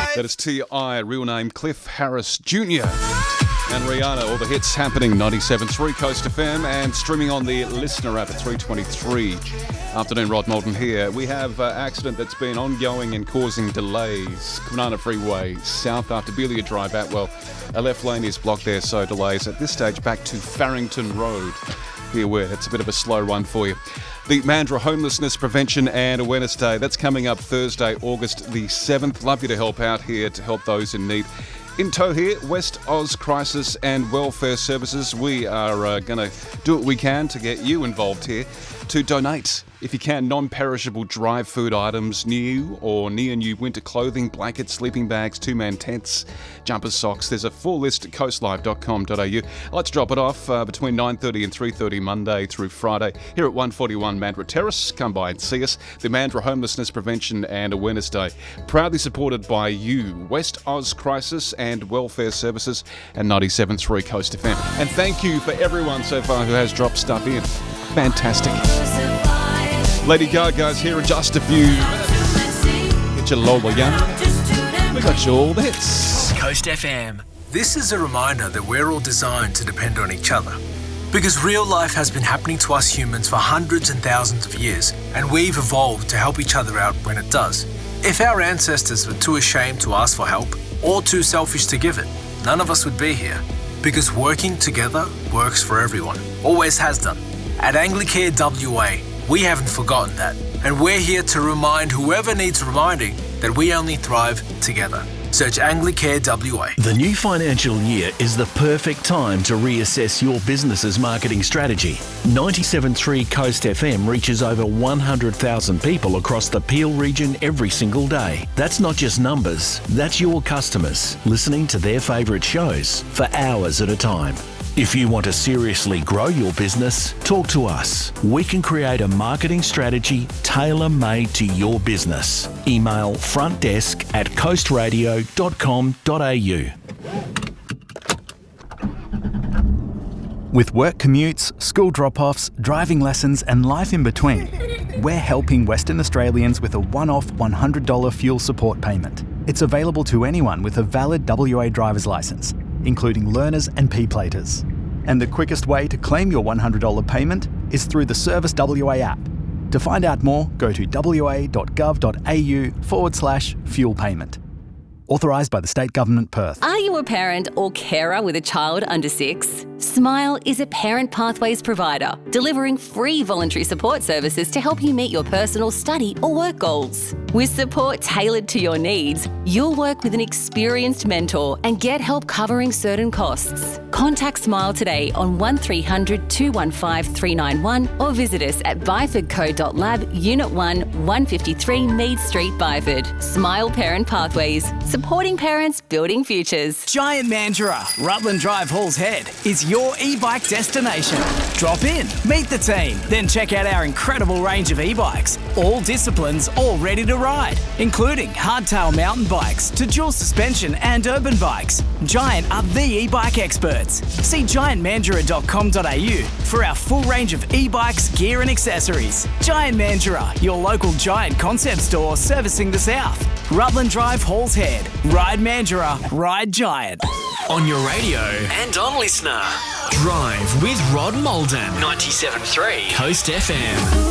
That is T.I., real name Cliff Harris Jr. And Rihanna, all the hits happening, 97.3 Coast FM and streaming on the Listener app at 3:23. Afternoon, Rod Moulton here. We have an accident that's been ongoing and causing delays. Banana Freeway south after Belia Drive Atwell. A left lane is blocked there, so delays at this stage back to Farrington Road. Be aware, it's a bit of a slow run for you. The Mandurah Homelessness Prevention and Awareness Day, that's coming up Thursday, August the 7th. Love you to help out here to help those in need. In tow here, West Oz Crisis and Welfare Services. We are going to do what we can to get you involved here to donate, if you can, non-perishable dry food items, new or near-new winter clothing, blankets, sleeping bags, two-man tents, jumper socks. There's a full list at coastlife.com.au. Let's drop it off between 9:30 and 3:30 Monday through Friday here at 141 Mandurah Terrace. Come by and see us. The Mandurah Homelessness Prevention and Awareness Day, proudly supported by you, West Oz Crisis and Welfare Services and 97.3 Coast FM. And thank you for everyone so far who has dropped stuff in. Fantastic. Lady Gaga's here in just a few minutes. Get your Lola Young. We got you all the hits. Coast FM. This is a reminder that we're all designed to depend on each other. Because real life has been happening to us humans for hundreds and thousands of years, and we've evolved to help each other out when it does. If our ancestors were too ashamed to ask for help, or too selfish to give it, none of us would be here. Because working together works for everyone. Always has done. At Anglicare WA, we haven't forgotten that, and we're here to remind whoever needs reminding that we only thrive together. Search Anglicare WA. The new financial year is the perfect time to reassess your business's marketing strategy. 97.3 Coast FM reaches over 100,000 people across the Peel region every single day. That's not just numbers, that's your customers listening to their favourite shows for hours at a time. If you want to seriously grow your business, talk to us. We can create a marketing strategy tailor-made to your business. Email frontdesk@coastradio.com.au. With work commutes, school drop-offs, driving lessons and life in between, we're helping Western Australians with a one-off $100 fuel support payment. It's available to anyone with a valid WA driver's licence, including learners and P-platers. And the quickest way to claim your $100 payment is through the Service WA app. To find out more, go to wa.gov.au/fuel payment. Authorised by the State Government, Perth. Are you a parent or carer with a child under 6? Smile is a Parent Pathways provider, delivering free voluntary support services to help you meet your personal, study or work goals. With support tailored to your needs, you'll work with an experienced mentor and get help covering certain costs. Contact Smile today on 1300 215 391 or visit us at byfordco.lab, Unit 1, 153 Mead Street, Byford. Smile Parent Pathways, supporting parents, building futures. Giant Mandurah, Rutland Drive, Halls Head, is your e-bike destination. Drop in, meet the team, then check out our incredible range of e-bikes. All disciplines, all ready to ride, including hardtail mountain bikes to dual suspension and urban bikes. Giant are the e-bike experts. See giantmandurah.com.au for our full range of e-bikes, gear and accessories. Giant Mandurah, your local Giant concept store servicing the south. Rutland Drive, Halls Head. Ride Mandurah, ride Giant. On your radio and on Listener. Drive with Rod Moulton. 97.3 Coast FM.